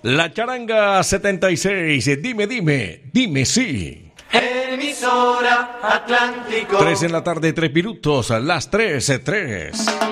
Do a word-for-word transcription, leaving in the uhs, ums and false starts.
La charanga setenta y seis, dime, dime, dime sí. Emisora Atlántico. Tres en la tarde, tres minutos, las tres, tres.